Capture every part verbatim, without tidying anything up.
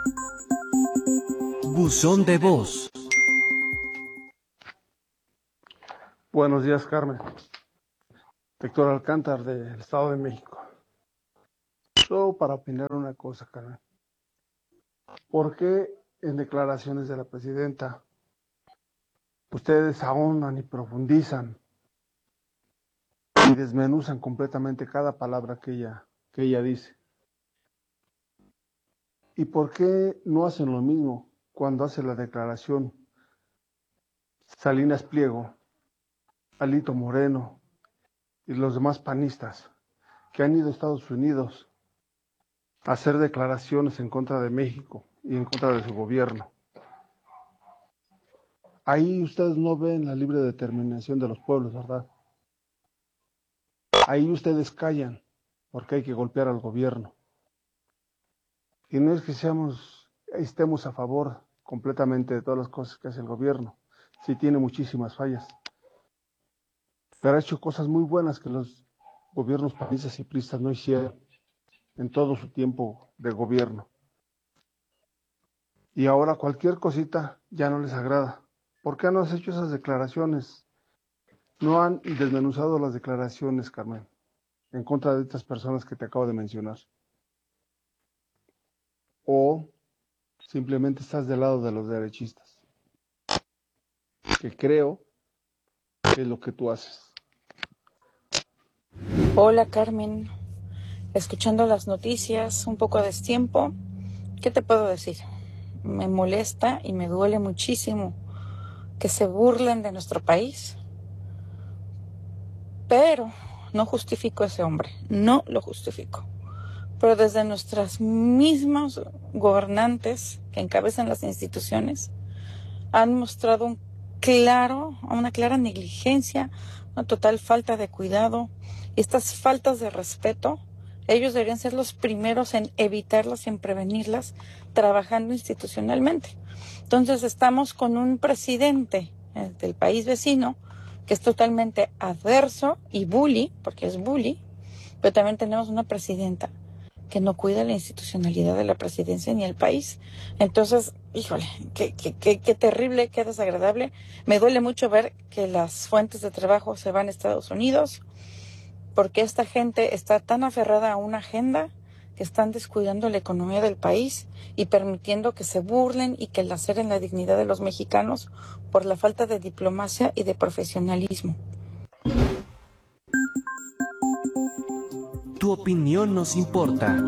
Buzón de voz. Buenos días, Carmen. Héctor Alcántar, del Estado de México. Solo para opinar una cosa, Carmen. ¿Por qué en declaraciones de la presidenta ustedes ahondan y profundizan y desmenuzan completamente cada palabra que ella, que ella dice? ¿Y por qué no hacen lo mismo cuando hace la declaración Salinas Pliego, Alito Moreno y los demás panistas que han ido a Estados Unidos a hacer declaraciones en contra de México y en contra de su gobierno? Ahí ustedes no ven la libre determinación de los pueblos, ¿verdad? Ahí ustedes callan porque hay que golpear al gobierno. Y no es que seamos, estemos a favor completamente de todas las cosas que hace el gobierno. Sí tiene muchísimas fallas, pero ha hecho cosas muy buenas que los gobiernos panistas y priistas no hicieron en todo su tiempo de gobierno. Y ahora cualquier cosita ya no les agrada. ¿Por qué no has hecho esas declaraciones? No han desmenuzado las declaraciones, Carmen, en contra de estas personas que te acabo de mencionar. O simplemente estás del lado de los derechistas, que creo que es lo que tú haces. Hola, Carmen. Escuchando las noticias, un poco a destiempo, ¿qué te puedo decir? Me molesta y me duele muchísimo que se burlen de nuestro país, pero no justifico a ese hombre, no lo justifico. Pero desde nuestras mismas gobernantes que encabezan las instituciones han mostrado un claro, una clara negligencia, una total falta de cuidado. Y estas faltas de respeto, ellos deberían ser los primeros en evitarlas y en prevenirlas, trabajando institucionalmente. Entonces estamos con un presidente eh, del país vecino que es totalmente adverso y bully, porque es bully, pero también tenemos una presidenta que no cuida la institucionalidad de la presidencia ni el país. Entonces, híjole, qué, qué, qué, qué terrible, qué desagradable. Me duele mucho ver que las fuentes de trabajo se van a Estados Unidos, porque esta gente está tan aferrada a una agenda que están descuidando la economía del país y permitiendo que se burlen y que laceren la dignidad de los mexicanos por la falta de diplomacia y de profesionalismo. Tu opinión nos importa.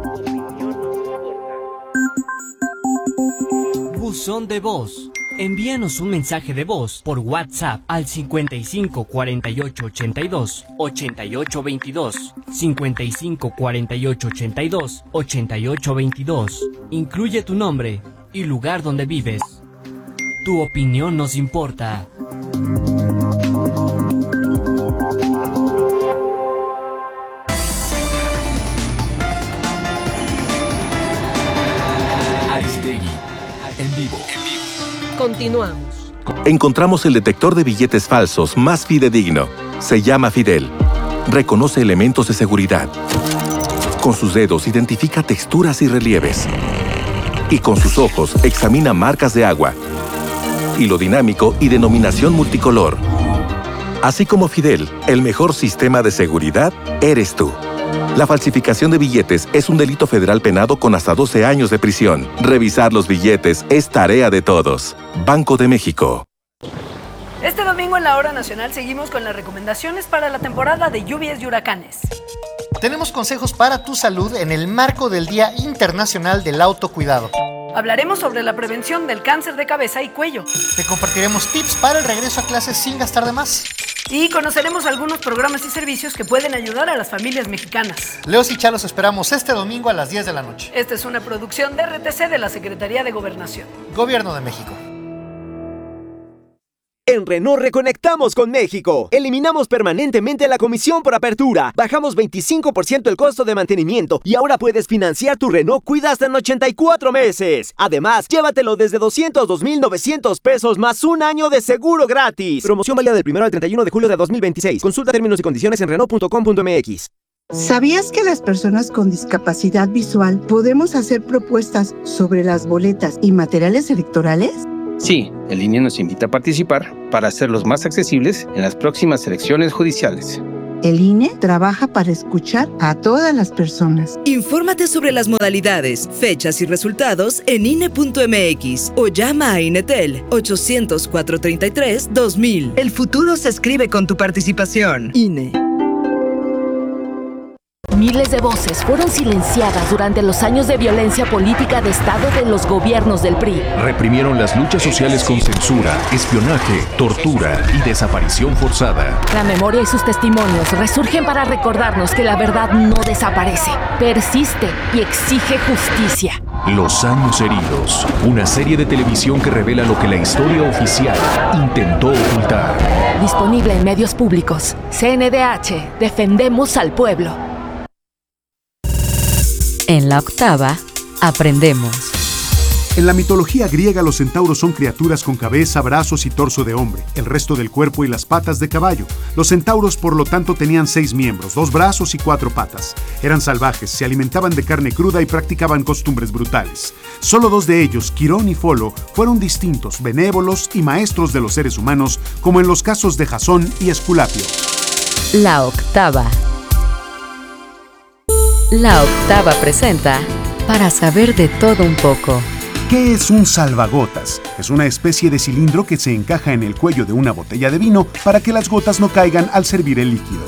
Buzón de voz. Envíanos un mensaje de voz por WhatsApp al cincuenta y cinco cuarenta y ocho ochenta y dos ochenta y ocho veintidós, cincuenta y cinco cuarenta y ocho ochenta y dos ochenta y ocho veintidós. Incluye tu nombre y lugar donde vives. Tu opinión nos importa. Aristegui, en vivo. Continuamos. Encontramos el detector de billetes falsos más fidedigno. Se llama Fidel. Reconoce elementos de seguridad. Con sus dedos identifica texturas y relieves. Y con sus ojos examina marcas de agua, hilo dinámico y denominación multicolor. Así como Fidel, el mejor sistema de seguridad eres tú. La falsificación de billetes es un delito federal penado con hasta doce años de prisión. Revisar los billetes es tarea de todos. Banco de México. Este domingo en la Hora Nacional seguimos con las recomendaciones para la temporada de lluvias y huracanes. Tenemos consejos para tu salud en el marco del Día Internacional del Autocuidado. Hablaremos sobre la prevención del cáncer de cabeza y cuello. Te compartiremos tips para el regreso a clases sin gastar de más. Y conoceremos algunos programas y servicios que pueden ayudar a las familias mexicanas. Leos y Chalos esperamos este domingo a las diez de la noche. Esta es una producción de R T C de la Secretaría de Gobernación. Gobierno de México. En Renault reconectamos con México. Eliminamos permanentemente la comisión por apertura. Bajamos veinticinco por ciento el costo de mantenimiento y ahora puedes financiar tu Renault Cuida hasta en ochenta y cuatro meses. Además, llévatelo desde doscientos dos mil novecientos pesos más un año de seguro gratis. Promoción válida del primero al treinta y uno de julio de dos mil veintiséis. Consulta términos y condiciones en Renault punto com punto m x. ¿Sabías que las personas con discapacidad visual podemos hacer propuestas sobre las boletas y materiales electorales? Sí, el I N E nos invita a participar para hacerlos más accesibles en las próximas elecciones judiciales. El I N E trabaja para escuchar a todas las personas. Infórmate sobre las modalidades, fechas y resultados en I N E punto M X o llama a INETEL ochocientos, cuatrocientos treinta y tres, dos mil. El futuro se escribe con tu participación. I N E. Miles de voces fueron silenciadas durante los años de violencia política de Estado de los gobiernos del P R I. Reprimieron las luchas sociales con censura, espionaje, tortura y desaparición forzada. La memoria y sus testimonios resurgen para recordarnos que la verdad no desaparece, persiste y exige justicia. Los años heridos, una serie de televisión que revela lo que la historia oficial intentó ocultar. Disponible en medios públicos. C N D H, defendemos al pueblo. En la octava, aprendemos. En la mitología griega, los centauros son criaturas con cabeza, brazos y torso de hombre, el resto del cuerpo y las patas de caballo. Los centauros, por lo tanto, tenían seis miembros, dos brazos y cuatro patas. Eran salvajes, se alimentaban de carne cruda y practicaban costumbres brutales. Solo dos de ellos, Quirón y Folo, fueron distintos, benévolos y maestros de los seres humanos, como en los casos de Jasón y Esculapio. La octava. La octava presenta Para saber de todo un poco. ¿Qué es un salvagotas? Es una especie de cilindro que se encaja en el cuello de una botella de vino para que las gotas no caigan al servir el líquido.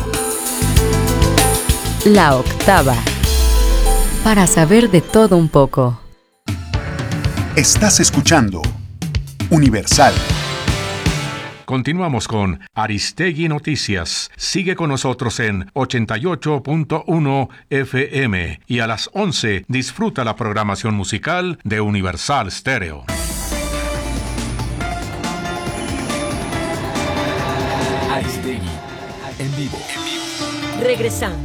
La octava. Para saber de todo un poco. Estás escuchando Universal. Continuamos con Aristegui Noticias. Sigue con nosotros en ochenta y ocho punto uno F M y a las once disfruta la programación musical de Universal Stereo. Aristegui en vivo. Regresamos.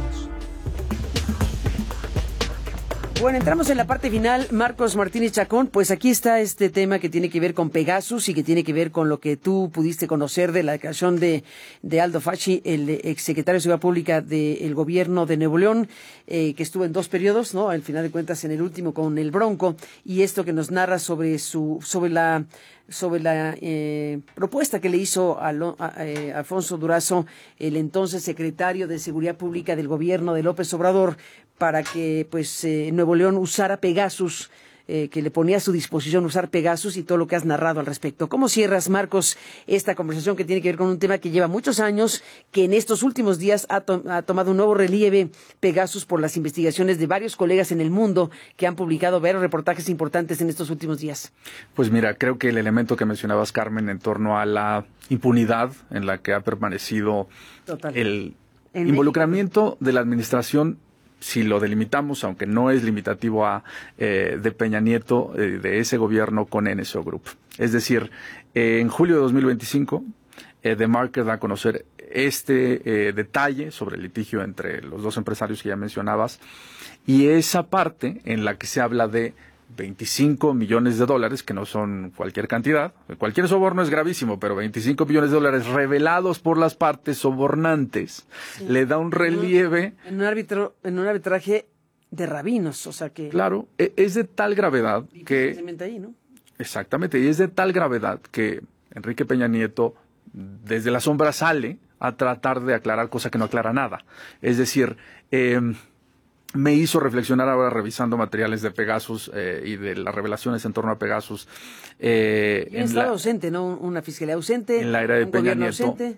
Bueno, entramos en la parte final. Marcos Martínez Chacón, pues aquí está este tema que tiene que ver con Pegasus y que tiene que ver con lo que tú pudiste conocer de la declaración de, de Aldo Facci, el exsecretario de Seguridad Pública del gobierno de Nuevo León, eh, que estuvo en dos periodos, ¿no? Al final de cuentas, en el último con el Bronco, y esto que nos narra sobre su, sobre la, sobre la eh, propuesta que le hizo a, Lo, a eh, Alfonso Durazo, el entonces secretario de Seguridad Pública del gobierno de López Obrador, para que pues eh, Nuevo León usara Pegasus, eh, que le ponía a su disposición usar Pegasus y todo lo que has narrado al respecto. ¿Cómo cierras, Marcos, esta conversación que tiene que ver con un tema que lleva muchos años, que en estos últimos días ha, to- ha tomado un nuevo relieve, Pegasus, por las investigaciones de varios colegas en el mundo que han publicado varios reportajes importantes en estos últimos días? Pues mira, creo que el elemento que mencionabas, Carmen, en torno a la impunidad en la que ha permanecido Total. el en involucramiento México. de la administración, si lo delimitamos, aunque no es limitativo a eh, de Peña Nieto, eh, de ese gobierno con N S O Group. Es decir, eh, en julio de dos mil veinticinco, eh, The Marker da a conocer este eh, detalle sobre el litigio entre los dos empresarios que ya mencionabas, y esa parte en la que se habla de veinticinco millones de dólares, que no son cualquier cantidad. Cualquier soborno es gravísimo, pero veinticinco millones de dólares revelados por las partes sobornantes, sí, le da un relieve. En un, árbitro, en un arbitraje de rabinos, o sea que... Claro, es de tal gravedad que... Ahí, ¿no? Exactamente, y es de tal gravedad que Enrique Peña Nieto desde la sombra sale a tratar de aclarar, cosa que no aclara nada. Es decir, eh, me hizo reflexionar ahora revisando materiales de Pegasus eh, y de las revelaciones en torno a Pegasus. Eh, en estado la, ausente, ¿no? Una fiscalía ausente. En la era de un Peña Nieto. Ausente.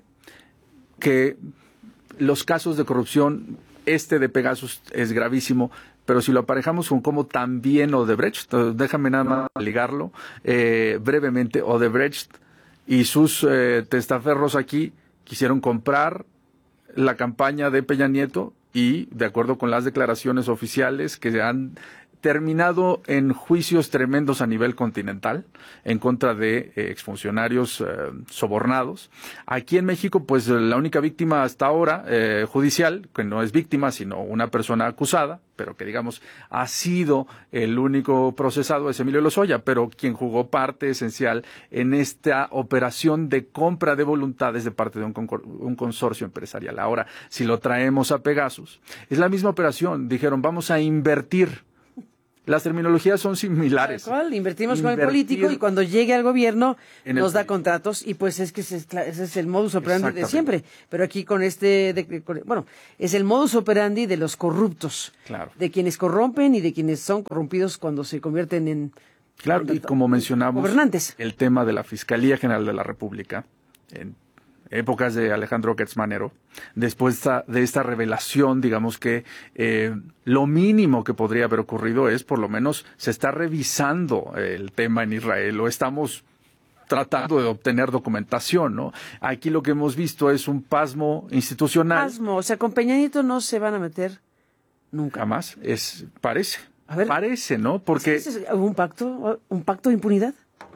Que los casos de corrupción, este de Pegasus es gravísimo, pero si lo aparejamos con cómo también Odebrecht, déjame nada más ligarlo eh, brevemente, Odebrecht y sus eh, testaferros aquí quisieron comprar la campaña de Peña Nieto, y de acuerdo con las declaraciones oficiales que han terminado en juicios tremendos a nivel continental en contra de eh, exfuncionarios eh, sobornados. Aquí en México, pues la única víctima hasta ahora eh, judicial, que no es víctima, sino una persona acusada, pero que digamos ha sido el único procesado, es Emilio Lozoya, pero quien jugó parte esencial en esta operación de compra de voluntades de parte de un, un consorcio empresarial. Ahora, si lo traemos a Pegasus, es la misma operación. Dijeron, vamos a invertir. Las terminologías son similares. Tal cual, invertimos Invertir con el político y cuando llegue al gobierno nos da político. contratos y pues es que ese es, ese es el modus operandi de siempre. Pero aquí con este, de, con, bueno, es el modus operandi de los corruptos, claro. de quienes corrompen y de quienes son corrompidos cuando se convierten en Claro, y como mencionamos, gobernantes. El tema de la Fiscalía General de la República, en épocas de Alejandro Gertz Manero, después de esta revelación, digamos que eh, lo mínimo que podría haber ocurrido es, por lo menos, se está revisando el tema en Israel, o estamos tratando de obtener documentación, ¿no? Aquí lo que hemos visto es un pasmo institucional. Pasmo, o sea, con Peña Nieto no se van a meter nunca. Jamás, es, parece, a ver, parece, ¿no? Porque... ¿Es, es, ¿Hubo un pacto, un pacto de impunidad?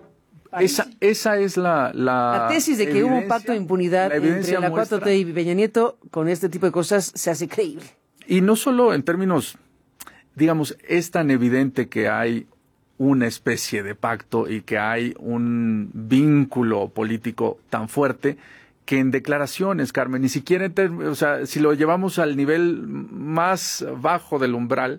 Esa, esa es la, la... La tesis de que hubo un pacto de impunidad la entre la cuatro T y Peña Nieto con este tipo de cosas se hace creíble. Y no solo en términos, digamos, es tan evidente que hay una especie de pacto y que hay un vínculo político tan fuerte que en declaraciones, Carmen, ni siquiera, en o sea, si lo llevamos al nivel más bajo del umbral,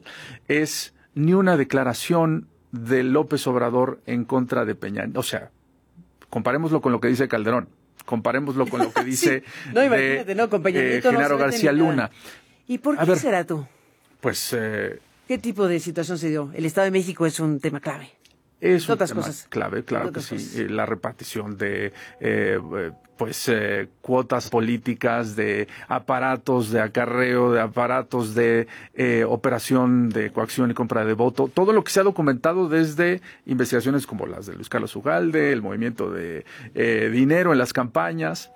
es ni una declaración de López Obrador en contra de Peña. O sea, comparémoslo con lo que dice Calderón, comparémoslo con lo que dice sí. No, imagínate, de, no, con Peña Nieto eh, Genaro no García Luna. ¿Y por qué A ver, será tú? Pues... Eh, ¿Qué tipo de situación se dio? El Estado de México es un tema clave. Es un otras tema cosas. clave, claro que sí. Cosas. La repartición de eh, pues eh, cuotas políticas, de aparatos de acarreo, de aparatos de eh, operación de coacción y compra de voto, todo lo que se ha documentado desde investigaciones como las de Luis Carlos Ugalde, el movimiento de eh, dinero en las campañas.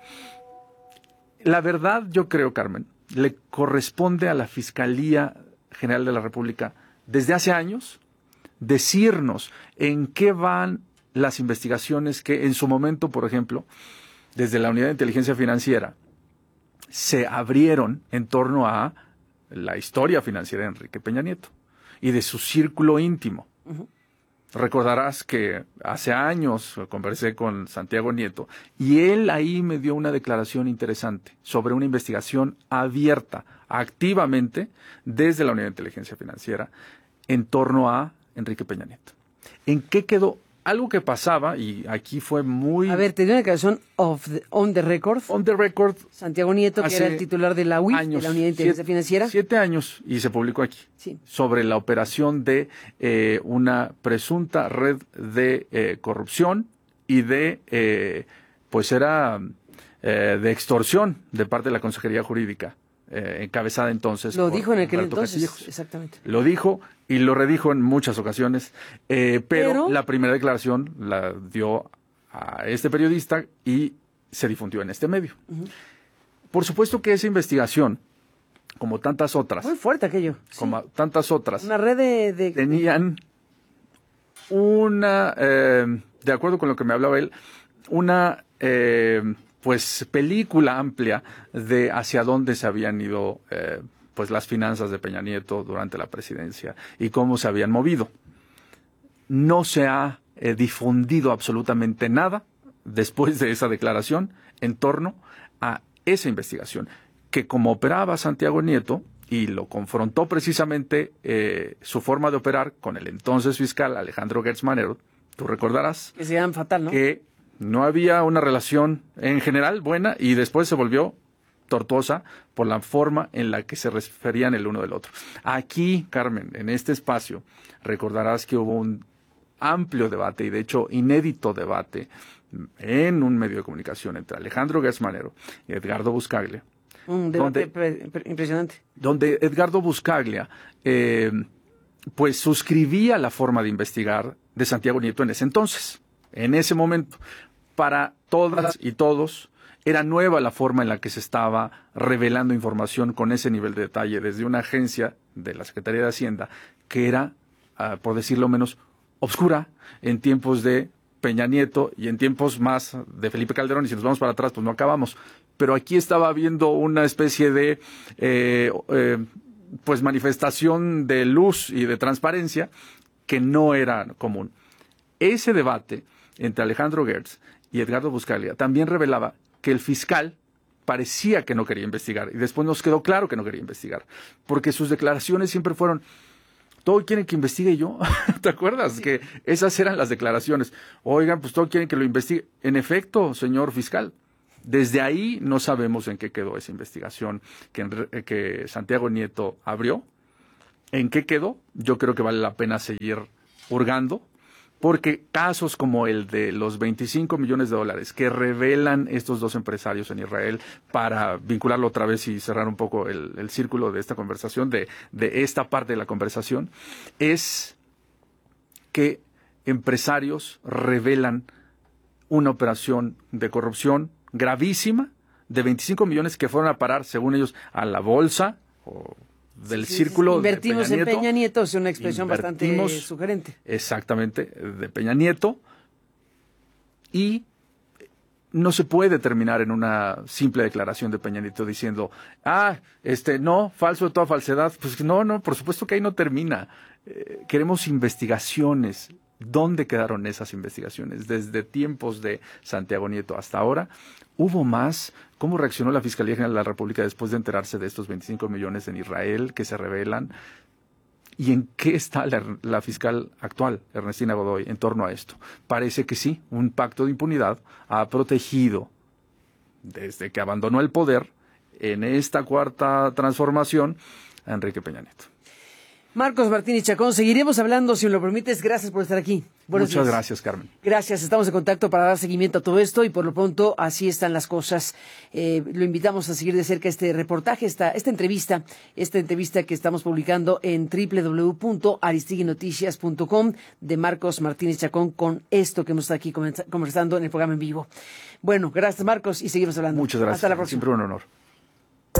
La verdad, yo creo, Carmen, le corresponde a la Fiscalía General de la República desde hace años decirnos en qué van las investigaciones que en su momento, por ejemplo, desde la Unidad de Inteligencia Financiera, se abrieron en torno a la historia financiera de Enrique Peña Nieto y de su círculo íntimo. Uh-huh. Recordarás que hace años conversé con Santiago Nieto y él ahí me dio una declaración interesante sobre una investigación abierta, activamente, desde la Unidad de Inteligencia Financiera, en torno a Enrique Peña Nieto. ¿En qué quedó? Algo que pasaba, y aquí fue muy... A ver, te dio una declaración of the, on the record. On the record. Santiago Nieto, que era el titular de la U I F, años, de la Unidad de Inteligencia siete, Financiera. Siete años, y se publicó aquí. Sí. Sobre la operación de eh, una presunta red de eh, corrupción y de, eh, pues era eh, de extorsión de parte de la Consejería Jurídica. Eh, encabezada entonces. Lo dijo en aquel Alberto entonces, Castillejos. exactamente. Lo dijo y lo redijo en muchas ocasiones, eh, pero, pero la primera declaración la dio a este periodista y se difundió en este medio. Uh-huh. Por supuesto que esa investigación, como tantas otras, muy fuerte aquello, como sí. tantas otras, una red de, de... tenían una, eh, de acuerdo con lo que me hablaba él, una eh, pues película amplia de hacia dónde se habían ido eh, pues las finanzas de Peña Nieto durante la presidencia y cómo se habían movido. No se ha eh, difundido absolutamente nada después de esa declaración en torno a esa investigación, que como operaba Santiago Nieto, y lo confrontó precisamente eh, su forma de operar con el entonces fiscal Alejandro Gertz Manero, tú recordarás. Que se llaman fatal, ¿no? Que no había una relación en general buena y después se volvió tortuosa por la forma en la que se referían el uno del otro. Aquí, Carmen, en este espacio, recordarás que hubo un amplio debate y de hecho inédito debate en un medio de comunicación entre Alejandro Gertz Manero y Edgardo Buscaglia. Un debate donde, impresionante. Donde Edgardo Buscaglia eh, pues suscribía la forma de investigar de Santiago Nieto en ese entonces, en ese momento. Para todas y todos era nueva la forma en la que se estaba revelando información con ese nivel de detalle desde una agencia de la Secretaría de Hacienda que era uh, por decirlo menos, obscura en tiempos de Peña Nieto y en tiempos más de Felipe Calderón, y si nos vamos para atrás, pues no acabamos. Pero aquí estaba habiendo una especie de eh, eh, pues manifestación de luz y de transparencia que no era común. Ese debate entre Alejandro Gertz y Edgardo Buscaglia también revelaba que el fiscal parecía que no quería investigar, y después nos quedó claro que no quería investigar, porque sus declaraciones siempre fueron: todo quieren que investigue yo. ¿Te acuerdas? Sí. Que esas eran las declaraciones. Oigan, pues todo quieren que lo investigue. En efecto, señor fiscal, desde ahí no sabemos en qué quedó esa investigación que, que Santiago Nieto abrió. ¿En qué quedó? Yo creo que vale la pena seguir hurgando, porque casos como el de los veinticinco millones de dólares que revelan estos dos empresarios en Israel, para vincularlo otra vez y cerrar un poco el, el círculo de esta conversación, de, de esta parte de la conversación, es que empresarios revelan una operación de corrupción gravísima de veinticinco millones que fueron a parar, según ellos, a la bolsa o del sí, círculo invertimos de Peña Nieto. en Peña Nieto, es una expresión bastante sugerente. Exactamente, de Peña Nieto. Y no se puede terminar en una simple declaración de Peña Nieto diciendo, ah, este, no, falso de toda falsedad. Pues no, no, por supuesto que ahí no termina. Eh, queremos investigaciones. ¿Dónde quedaron esas investigaciones? Desde tiempos de Santiago Nieto hasta ahora, ¿hubo más? ¿Cómo reaccionó la Fiscalía General de la República después de enterarse de estos veinticinco millones en Israel que se revelan? ¿Y en qué está la, la fiscal actual, Ernestina Godoy, en torno a esto? Parece que sí, un pacto de impunidad ha protegido, desde que abandonó el poder, en esta cuarta transformación, a Enrique Peña Nieto. Marcos Martínez Chacón, seguiremos hablando, si me lo permites. Gracias por estar aquí. Buenos Muchas días. Gracias, Carmen. Gracias, estamos en contacto para dar seguimiento a todo esto, y por lo pronto así están las cosas. Eh, lo invitamos a seguir de cerca este reportaje, esta, esta entrevista, esta entrevista que estamos publicando en doble u doble u doble u punto aristegui noticias punto com de Marcos Martínez Chacón, con esto que hemos estado aquí conversando en el programa en vivo. Bueno, gracias, Marcos, y seguimos hablando. Muchas gracias. Hasta la próxima. Siempre un honor.